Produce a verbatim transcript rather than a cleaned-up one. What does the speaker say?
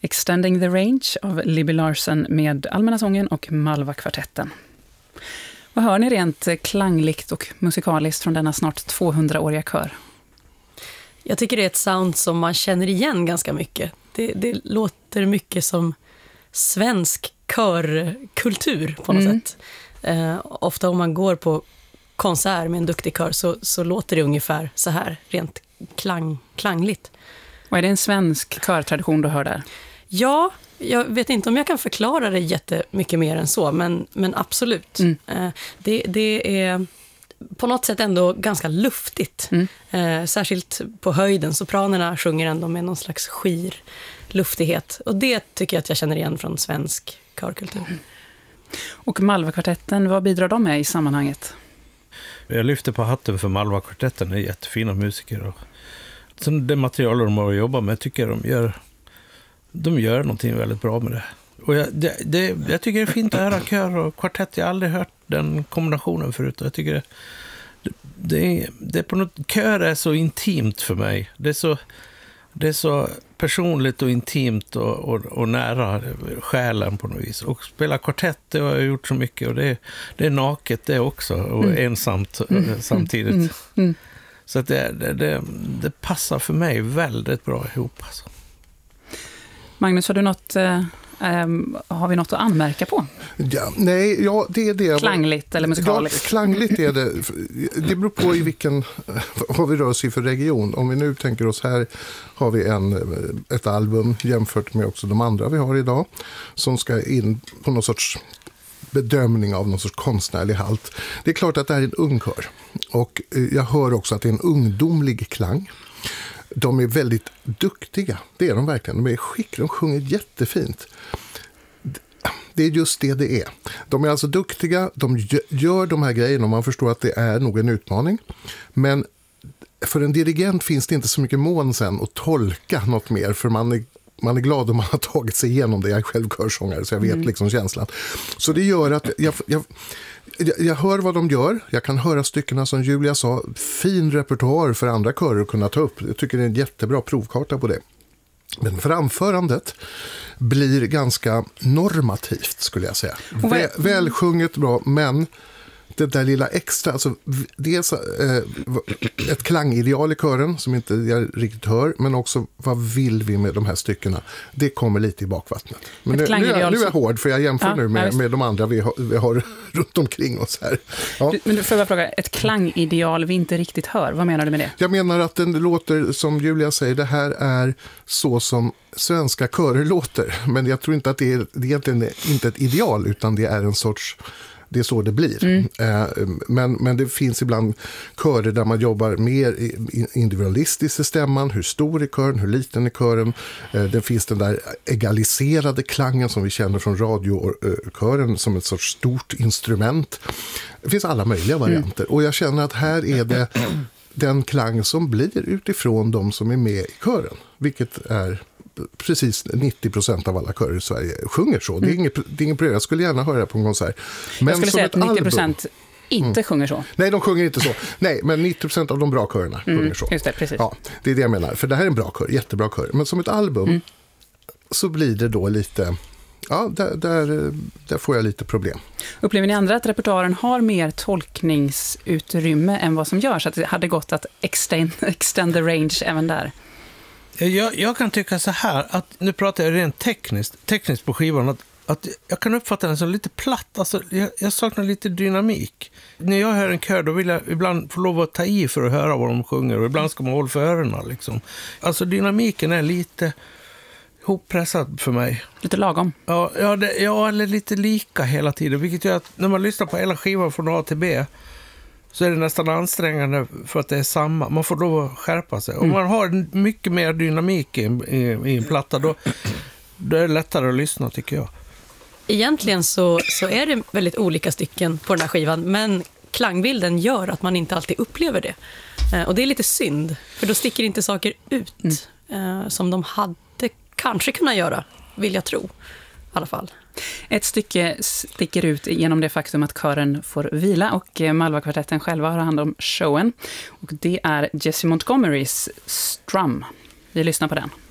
Extending the Range av Libby Larsen med Allmänna sången och Malva-kvartetten. Vad hör ni rent klangligt och musikaliskt från denna snart tvåhundraåriga kör? Jag tycker det är ett sound som man känner igen ganska mycket. Det, det låter mycket som svensk körkultur på något mm. sätt. Eh, ofta om man går på konsert med en duktig kör så, så låter det ungefär så här, rent klang, klangligt. Och är det en svensk körtradition du hör där? Ja, jag vet inte om jag kan förklara det jättemycket mer än så, men, men absolut. Mm. Eh, det, det är på något sätt ändå ganska luftigt. Mm. Eh, särskilt på höjden. Sopranerna sjunger ändå med någon slags skir luftighet. Och det tycker jag att jag känner igen från svensk körkultur. Mm. Och Malva-kvartetten, vad bidrar de med i sammanhanget? Jag lyfter på hatten för Malva-kvartetten, är jättefina musiker. Och så det material de har att jobba med tycker jag de gör, de gör någonting väldigt bra med det. Och jag, det, det, jag tycker det är fint att höra kör och kvartett. Jag har aldrig hört den kombinationen förut. Och jag tycker det, det, är, det är på något, kör är så intimt för mig. Det är så, det är så personligt och intimt och, och, och nära själen på något vis. Och spela kvartett, det har jag gjort så mycket. Och det, det är naket det också. Och mm. ensamt mm. samtidigt. Mm. Mm. Så att det, det, det, det passar för mig väldigt bra ihop. Alltså. Magnus, har du något... Eh... Um, har vi något att anmärka på? Ja, nej, ja, det är det. Klangligt eller musikaliskt? Ja, klangligt är det. Det beror på i vilken, vad vi rör oss i för region. Om vi nu tänker oss här har vi en, ett album jämfört med också de andra vi har idag som ska in på någon sorts bedömning av någon sorts konstnärlig halt. Det är klart att det är en ung kör. Och jag hör också att det är en ungdomlig klang. De är väldigt duktiga, det är de verkligen. De är skickliga, de sjunger jättefint. Det är just det det är. De är alltså duktiga, de gör de här grejerna och man förstår att det är nog en utmaning. Men för en dirigent finns det inte så mycket mån sen att tolka något mer, för man är, man är glad om man har tagit sig igenom det. Jag är själv körsångare så jag vet mm. liksom känslan. Så det gör att jag... jag Jag hör vad de gör. Jag kan höra styckena som Julia sa. Fin repertoar för andra körer att kunna ta upp. Jag tycker det är en jättebra provkarta på det. Men framförandet blir ganska normativt skulle jag säga. Väl, välsjunget bra, men det där lilla extra, alltså dels eh, ett klangideal i kören som inte jag riktigt hör, men också vad vill vi med de här styckena? Det kommer lite i bakvattnet. Men nu, nu, är, nu är jag hård för jag jämför ja, nu med, med de andra vi har, vi har runt omkring oss här. Ja. Du, men du får jag fråga, ett klangideal vi inte riktigt hör, vad menar du med det? Jag menar att den låter, som Julia säger, det här är så som svenska körer låter, men jag tror inte att det är, det är egentligen inte ett ideal utan det är en sorts... Det är så det blir. Mm. Men, men det finns ibland körer där man jobbar mer individualistiskt i stämman. Hur stor är kören, hur liten är kören. Det finns den där egaliserade klangen som vi känner från radiokören som ett sorts stort instrument. Det finns alla möjliga varianter. Mm. Och jag känner att här är det den klang som blir utifrån de som är med i kören. Vilket är... precis nittio procent av alla körer i Sverige sjunger så. Det är inget, det är ingen problem. Jag skulle gärna höra det på en konsert. Men jag skulle säga att nittio procent album, inte mm. sjunger så. Nej, de sjunger inte så. Nej, men nittio procent av de bra körerna mm, sjunger så. Just det, precis. Ja, det är det jag menar. För det här är en bra kör, jättebra kör. Men som ett album mm. så blir det då lite... Ja, där, där, där får jag lite problem. Upplever ni andra att repertoaren har mer tolkningsutrymme än vad som görs? Att det hade gått att extend, extend the range även där? Jag, jag kan tycka så här, att nu pratar jag rent tekniskt, tekniskt på skivan, att, att jag kan uppfatta den som lite platt, alltså jag, jag saknar lite dynamik. När jag hör en kör då vill jag ibland få lov att ta i för att höra vad de sjunger och ibland ska man hålla för öronen liksom. Alltså dynamiken är lite hoppressad för mig. Lite lagom? Ja, ja, det, ja, eller lite lika hela tiden, vilket gör att när man lyssnar på hela skivan från A till B så är det nästan ansträngande för att det är samma. Man får lov att skärpa sig. Mm. Om man har mycket mer dynamik i, i, i en platta, då, då är det lättare att lyssna, tycker jag. Egentligen så, så är det väldigt olika stycken på den här skivan, men klangbilden gör att man inte alltid upplever det. Eh, och det är lite synd, för då sticker inte saker ut mm. eh, som de hade kanske kunnat göra, vill jag tro. I alla fall. Ett stycke sticker ut genom det faktum att kören får vila och Malva-kvartetten själva har hand om showen. Och det är Jessie Montgomerys Strum. Vi lyssnar på den.